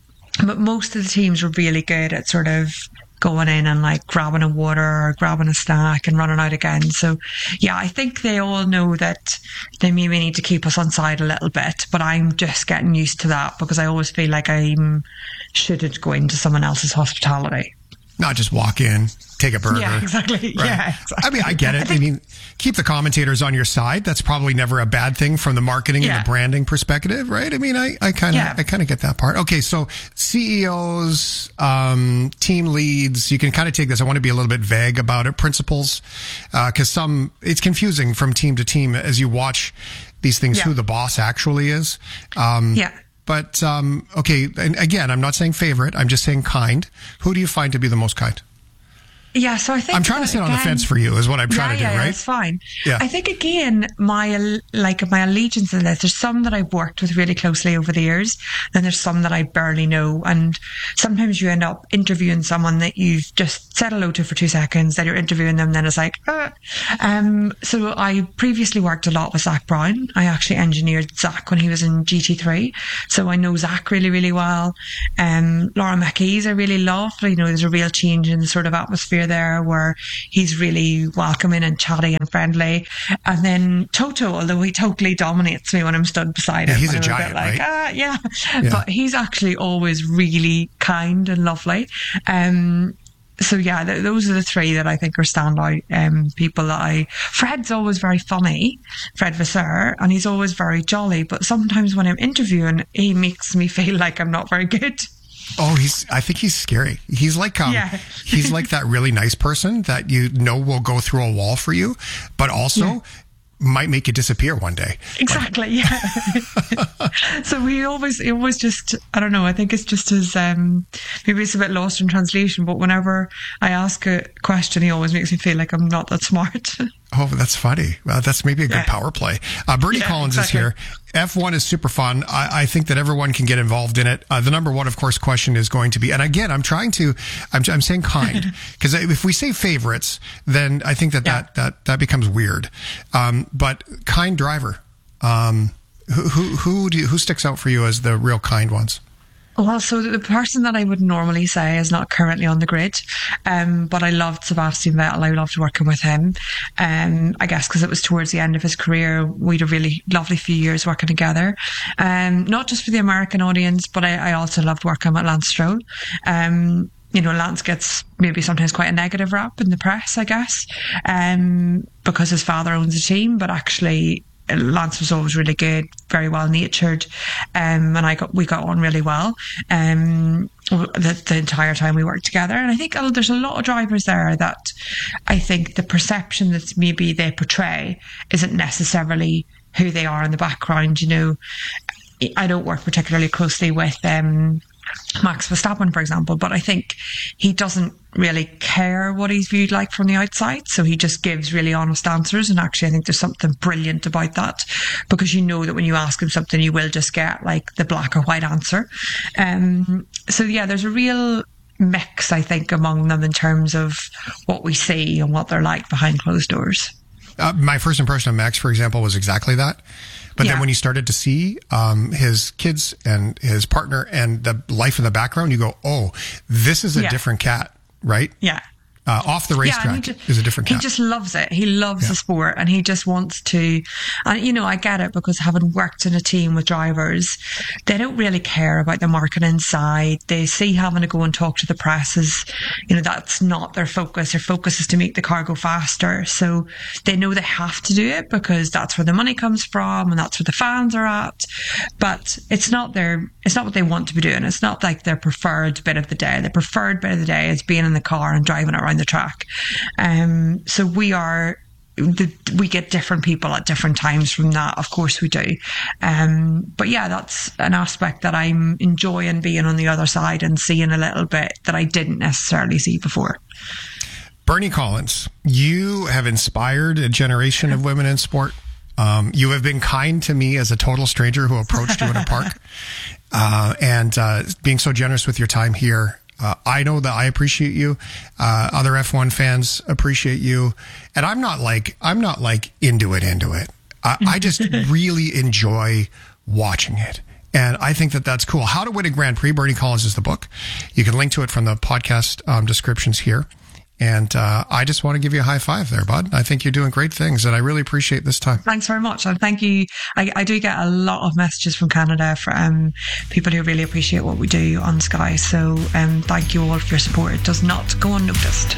But most of the teams are really good at sort of going in and like grabbing a water or grabbing a snack and running out again. So yeah, I think they all know that they maybe need to keep us on side a little bit, but I'm just getting used to that because I always feel like I shouldn't go into someone else's hospitality. Not just walk in, take a burger. Yeah, exactly. Right. Yeah, exactly. I mean, I get it. I, think, I mean, keep the commentators on your side. That's probably never a bad thing from the marketing yeah. and the branding perspective, right? I mean, I, I kind of, yeah. I kind of get that part. Okay. So C E Os, um, team leads, you can kind of take this. I want to be a little bit vague about it. Principals, uh, cause some, it's confusing from team to team as you watch these things, yeah. who the boss actually is. Um, yeah. but um, okay. And again, I'm not saying favorite. I'm just saying kind. Who do you find to be the most kind? Yeah, so I think I'm trying to sit on the fence for you is what I'm trying yeah, to do, yeah, right? That's fine. Yeah. I think again, my like my allegiance in this. There's some that I've worked with really closely over the years, then there's some that I barely know, and sometimes you end up interviewing someone that you've just said hello to for two seconds, then you're interviewing them, then it's like, uh. um. So I previously worked a lot with Zach Brown. I actually engineered Zach when he was in G T three, so I know Zach really, really well. Um, Laura McKee's I really love. You know, there's a real change in the sort of atmosphere there where he's really welcoming and chatty and friendly. And then Toto, although he totally dominates me when I'm stood beside Yeah, him. he's a I'm giant, bit like, right? ah, yeah. Yeah. But he's actually always really kind and lovely. Um, so yeah, th- those are the three that I think are standout um, people that I... Fred's always very funny, Fred Vasseur, and he's always very jolly. But sometimes when I'm interviewing, he makes me feel like I'm not very good. Oh, he's. I think he's scary. He's like um, Yeah. he's like that really nice person that you know will go through a wall for you, but also Yeah. might make you disappear one day. Exactly, yeah. So he always, he always just, I don't know, I think it's just his, um, maybe it's a bit lost in translation, but whenever I ask a question, he always makes me feel like I'm not that smart. Oh, that's funny. Well, that's maybe a good Yeah. power play. Uh, Bernie Yeah, Collins exactly. is here. F one is super fun. I, I think that everyone can get involved in it. Uh, the number one, of course, question is going to be, and again, I'm trying to, I'm, I'm saying kind, because if we say favorites, then I think that Yeah. that, that, that becomes weird. Um, but kind driver, um, who, who, who do you, who sticks out for you as the real kind ones? Well, so the person that I would normally say is not currently on the grid, um, but I loved Sebastian Vettel. I loved working with him. Um, I guess because it was towards the end of his career, we had a really lovely few years working together. Um, not just for the American audience, but I, I also loved working with Lance Stroll. Um, you know, Lance gets maybe sometimes quite a negative rap in the press, I guess, um, because his father owns a team, but actually Lance was always really good, very well natured, um, and I got we got on really well um, the, the entire time we worked together. And I think oh, there's a lot of drivers there that I think the perception that maybe they portray isn't necessarily who they are in the background. You know, I don't work particularly closely with um, Max Verstappen, for example, but I think he doesn't really care what he's viewed like from the outside, so he just gives really honest answers. And actually I think there's something brilliant about that, because you know that when you ask him something you will just get like the black or white answer. Um, so yeah, there's a real mix, I think, among them in terms of what we see and what they're like behind closed doors. Uh, my first impression of Max, for example, was exactly that. But Yeah. then when you started to see um, his kids and his partner and the life in the background, you go, oh, this is a Yeah. different cat, right? Yeah. Uh, off the Yeah, racetrack and he ju- is a different He cat. just loves it. He loves the sport, and he just wants to. And you know, I get it, because having worked in a team with drivers, they don't really care about the marketing side. They see having to go and talk to the press as, you know, that's not their focus. Their focus is to make the car go faster. So they know they have to do it because that's where the money comes from and that's where the fans are at. But it's not their. It's not what they want to be doing. It's not like their preferred bit of the day. The preferred bit of the day is being in the car and driving it around the track. Um, so we are, the, we get different people at different times from that. Of course we do. Um, but yeah, that's an aspect that I'm enjoying being on the other side and seeing a little bit that I didn't necessarily see before. Bernie Collins, you have inspired a generation of women in sport. Um, you have been kind to me as a total stranger who approached you in a park, uh, and uh, being so generous with your time here. Uh, I know that I appreciate you. Uh, other F one fans appreciate you, and I'm not like I'm not like into it, into it. I, I just really enjoy watching it. And I think that that's cool. How to Win a Grand Prix, Bernie Collins is the book. You can link to it from the podcast um, descriptions here. And uh, I just want to give you a high five there, bud. I think you're doing great things, and I really appreciate this time. Thanks very much. And thank you. I, I do get a lot of messages from Canada from um, people who really appreciate what we do on Sky. So um, thank you all for your support. It does not go unnoticed.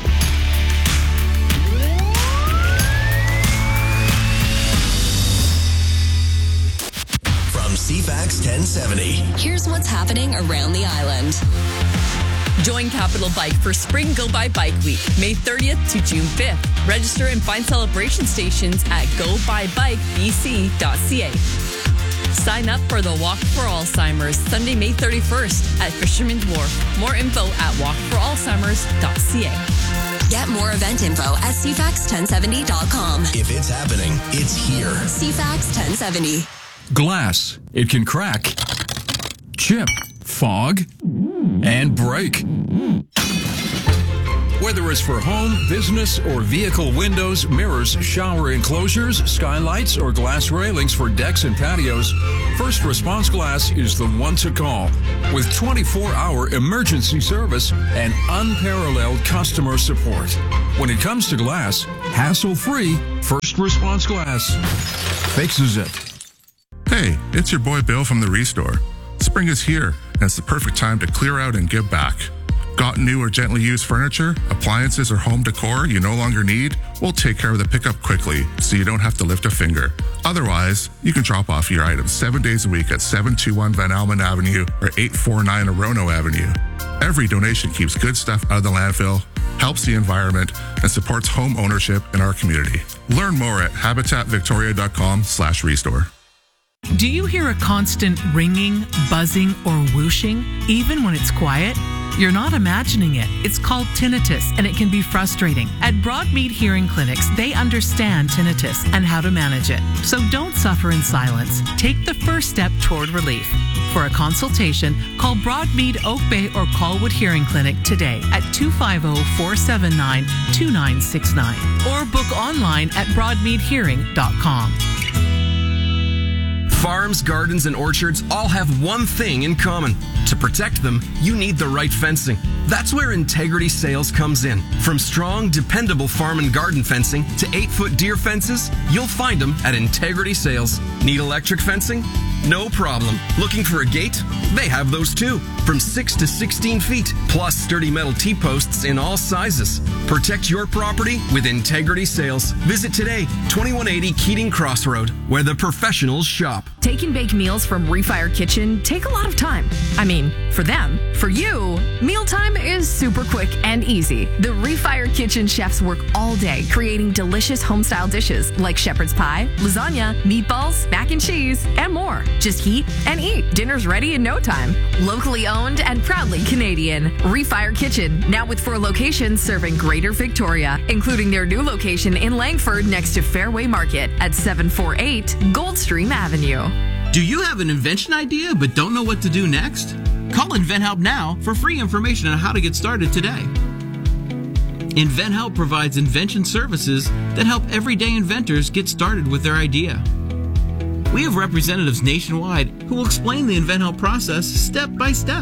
From C FAX ten seventy. Here's what's happening around the island. Join Capital Bike for Spring Go By Bike Week, May thirtieth to June fifth. Register and find celebration stations at go by bike b c dot c a. Sign up for the Walk for Alzheimer's Sunday, May thirty-first at Fisherman's Wharf. More info at walk for alzheimers dot c a. Get more event info at c fax ten seventy dot com. If it's happening, it's here. C FAX ten seventy. Glass. It can crack, chip, fog, and break. Whether it's for home, business, or vehicle windows, mirrors, shower enclosures, skylights, or glass railings for decks and patios, First Response Glass is the one to call. With twenty-four hour emergency service and unparalleled customer support. When it comes to glass, hassle-free, First Response Glass fixes it. Hey, it's your boy Bill from the Restore. Spring is here, and it's the perfect time to clear out and give back. Got new or gently used furniture, appliances, or home decor you no longer need? We'll take care of the pickup quickly so you don't have to lift a finger. Otherwise, you can drop off your items seven days a week at seven two one Van Almen Avenue or eight four nine Orono Avenue. Every donation keeps good stuff out of the landfill, helps the environment, and supports home ownership in our community. Learn more at habitat victoria dot com slash restore. Do you hear a constant ringing, buzzing, or whooshing, even when it's quiet? You're not imagining it. It's called tinnitus, and it can be frustrating. At Broadmead Hearing Clinics, they understand tinnitus and how to manage it. So don't suffer in silence. Take the first step toward relief. For a consultation, call Broadmead Oak Bay or Colwood Hearing Clinic today at two five zero, four seven nine, two nine six nine or book online at broadmead hearing dot com. Farms, gardens, and orchards all have one thing in common. To protect them, you need the right fencing. That's where Integrity Sales comes in. From strong, dependable farm and garden fencing to eight-foot deer fences, you'll find them at Integrity Sales. Need electric fencing? No problem. Looking for a gate? They have those too. From six to sixteen feet, plus sturdy metal T-posts in all sizes. Protect your property with Integrity Sales. Visit today, twenty-one eighty Keating Crossroad, where the professionals shop. Take and bake meals from Refire Kitchen take a lot of time. I mean, for them. For you, mealtime is super quick and easy. The Refire Kitchen chefs work all day creating delicious home-style dishes like shepherd's pie, lasagna, meatballs, mac and cheese, and more. Just heat and eat. Dinner's ready in no time. Locally owned and proudly Canadian. Refire Kitchen, now with four locations serving Greater Victoria, including their new location in Langford next to Fairway Market at seven forty-eight Goldstream Avenue. Do you have an invention idea but don't know what to do next? Call InventHelp now for free information on how to get started today. InventHelp provides invention services that help everyday inventors get started with their idea. We have representatives nationwide who will explain the InventHelp process step by step.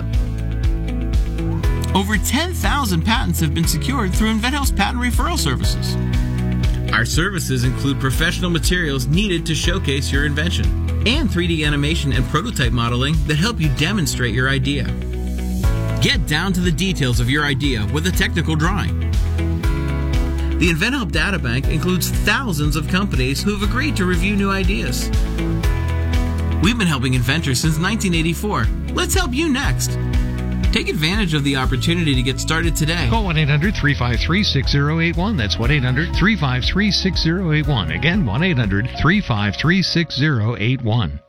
Over ten thousand patents have been secured through InventHelp's patent referral services. Our services include professional materials needed to showcase your invention and three D animation and prototype modeling that help you demonstrate your idea. Get down to the details of your idea with a technical drawing. The InventHelp Databank includes thousands of companies who have agreed to review new ideas. We've been helping inventors since nineteen eighty-four. Let's help you next. Take advantage of the opportunity to get started today. Call one eight hundred, three five three, six zero eight one. That's one eight hundred, three five three, six zero eight one. Again, one eight hundred, three five three, six zero eight one.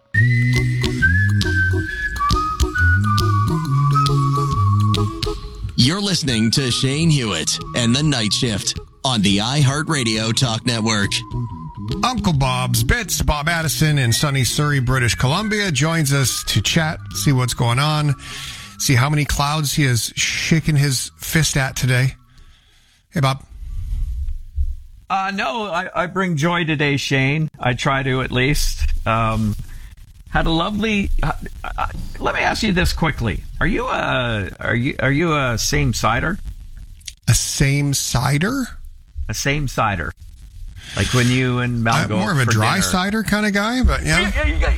You're listening to Shane Hewitt and the Night Shift on the iHeartRadio Talk Network. Uncle Bob's Bits, Bob Addison in sunny Surrey, British Columbia, joins us to chat, see what's going on, see how many clouds he has shaken his fist at today. Hey, Bob. Uh, no, I, I bring joy today, Shane. I try to, at least. Um, had a lovely. Uh, uh, let me ask you this quickly: Are you a are you are you a same cider? A same cider? A same cider. Like when you and Mal I'm go more of a for dry dinner. cider kind of guy, but yeah.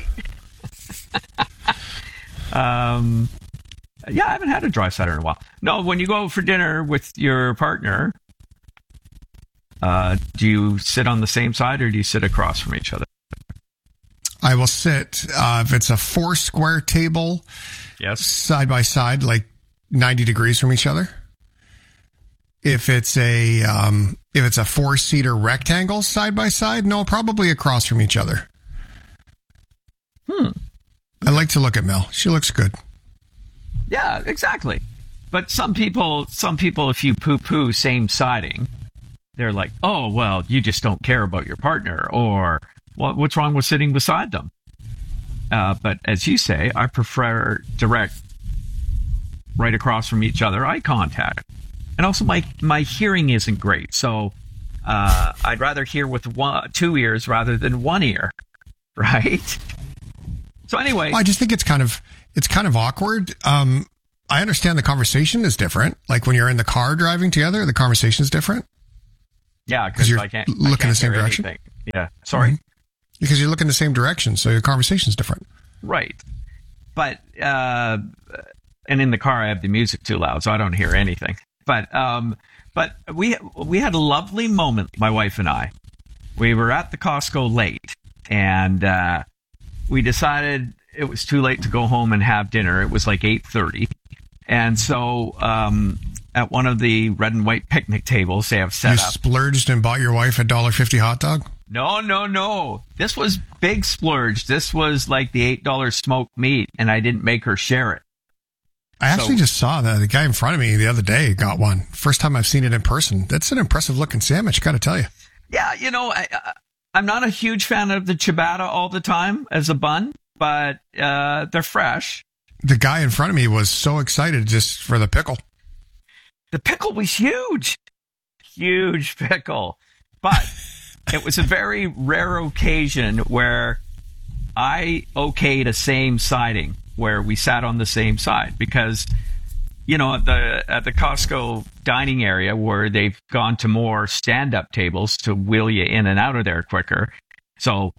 um, yeah, I haven't had a dry cider in a while. No, when you go for dinner with your partner, uh, do you sit on the same side or do you sit across from each other? I will sit, uh, if it's a four square table, yes, side by side, like ninety degrees from each other. If it's a um, if it's a four seater rectangle side by side, no, probably across from each other. Hmm. I like to look at Mel. She looks good. Yeah, exactly. But some people, some people, if you poo-poo same siding, they're like, oh, well, you just don't care about your partner, or well, what's wrong with sitting beside them? Uh, but as you say, I prefer direct, right across from each other, eye contact. And also, my, my hearing isn't great, so uh, I'd rather hear with one, two ears rather than one ear, right? So anyway, well, I just think it's kind of it's kind of awkward. Um, I understand the conversation is different. Like when you're in the car driving together, the conversation is different. Yeah, because you're I can't looking I can't in the same hear direction. anything. Yeah, sorry. Mm-hmm. Because you look in the same direction, so your conversation's different. Right. But, uh, and in the car, I have the music too loud, so I don't hear anything. But, um, but we, we had a lovely moment, my wife and I. We were at the Costco late, and, uh, we decided it was too late to go home and have dinner. It was like eight thirty. And so, um, at one of the red and white picnic tables they have set you up. You splurged and bought your wife a one dollar fifty hot dog? No, no, no. This was big splurge. This was like the eight dollars smoked meat, and I didn't make her share it. I actually so, just saw that the guy in front of me the other day got one. First time I've seen it in person. That's an impressive looking sandwich, got to tell you. Yeah, you know, I, I'm not a huge fan of the ciabatta all the time as a bun, but uh, they're fresh. The guy in front of me was so excited just for the pickle. The pickle was huge. Huge pickle. But it was a very rare occasion where I okayed a same siding, where we sat on the same side, because, you know, at the at the Costco dining area where they've gone to more stand-up tables to wheel you in and out of there quicker. So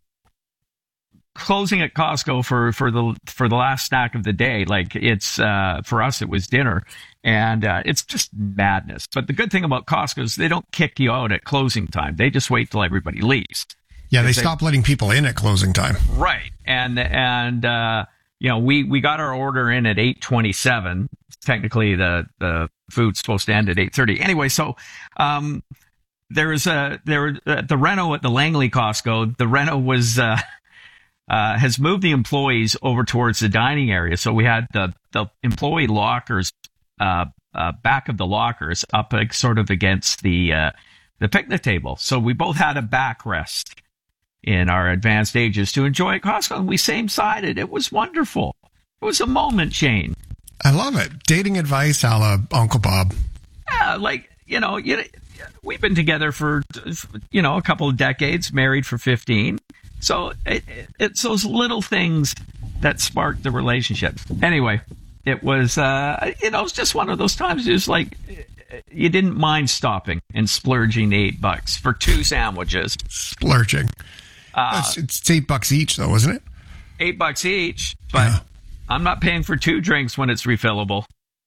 closing at Costco for, for the for the last snack of the day, like it's uh, for us, it was dinner. And uh, it's just madness. But the good thing about Costco is they don't kick you out at closing time. They just wait till everybody leaves. Yeah, they, they stop letting people in at closing time. Right. And, and uh, you know, we, we got our order in at eight twenty-seven. Technically, the, the food's supposed to end at eight thirty. Anyway, so um, there was a, there uh, the reno at the Langley Costco, the reno was... Uh, Uh, has moved the employees over towards the dining area. So we had the, the employee lockers, uh, uh, back of the lockers up uh, sort of against the, uh, the picnic table. So we both had a backrest in our advanced ages to enjoy at Costco. And we same-sided. It was wonderful. It was a moment, Shane. I love it. Dating advice a la Uncle Bob. Yeah, like, you know, you, we've been together for, you know, a couple of decades, married for fifteen. So it, it, it's those little things that spark the relationship. Anyway, it was, uh, you know, it was just one of those times. It was like you didn't mind stopping and splurging eight bucks for two sandwiches. Splurging. Uh, it's, it's eight bucks each, though, isn't it? Eight bucks each, but yeah. I'm not paying for two drinks when it's refillable.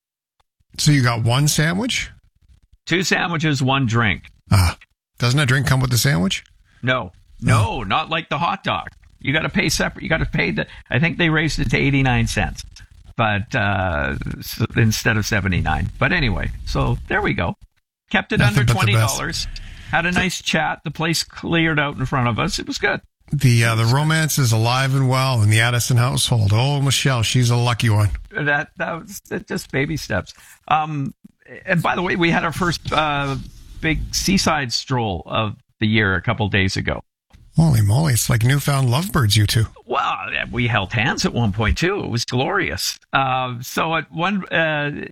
So you got one sandwich? Two sandwiches, one drink. Ah, doesn't a drink come with the sandwich? No. No, not like the hot dog. You got to pay separate. You got to pay the. I think they raised it to eighty-nine cents, but uh, instead of seventy-nine. But anyway, so there we go. Kept it Nothing under twenty dollars. Had a nice chat. The place cleared out in front of us. It was good. The uh, the romance is alive and well in the Addison household. Oh, Michelle, she's a lucky one. That that was just baby steps. Um, and by the way, we had our first uh, big seaside stroll of the year a couple days ago. Holy moly, it's like newfound lovebirds, you two. Well, we held hands at one point, too. It was glorious. Uh, so at one, uh,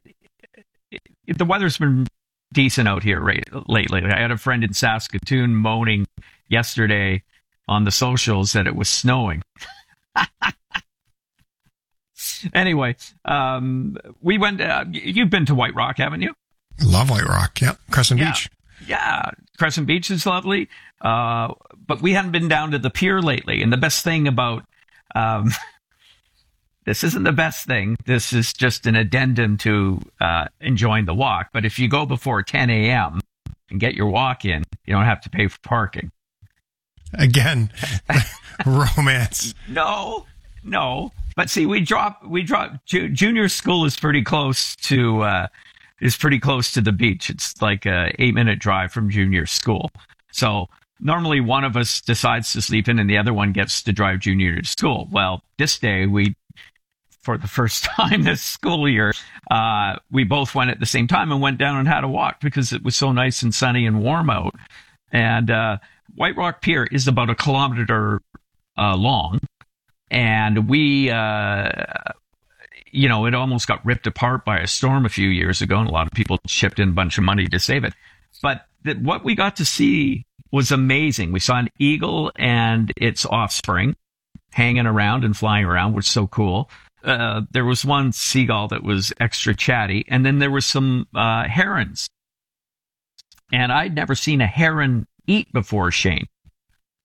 the weather's been decent out here right, lately. I had a friend in Saskatoon moaning yesterday on the socials that it was snowing. Anyway, um, we went, uh, you've been to White Rock, haven't you? Love White Rock, yeah. Crescent yeah. Beach. Yeah, Crescent Beach is lovely, uh, but we hadn't been down to the pier lately. And the best thing about um, this isn't the best thing. This is just an addendum to uh, enjoying the walk. But if you go before ten a.m. and get your walk in, you don't have to pay for parking. Again, romance. No, no. But see, we drop, we drop. Ju- junior school is pretty close to. Uh, is pretty close to the beach. It's like a eight minute drive from junior school. So normally one of us decides to sleep in and the other one gets to drive junior to school. Well, this day we for the first time this school year. Uh, we both went at the same time and went down and had a walk because it was so nice and sunny and warm out. And uh, White Rock Pier is about a kilometer uh, long. And we, uh, you know, it almost got ripped apart by a storm a few years ago, and a lot of people chipped in a bunch of money to save it. But th- what we got to see was amazing. We saw an eagle and its offspring hanging around and flying around, which is so cool. Uh, there was one seagull that was extra chatty, and then there was some uh, herons. And I'd never seen a heron eat before, Shane.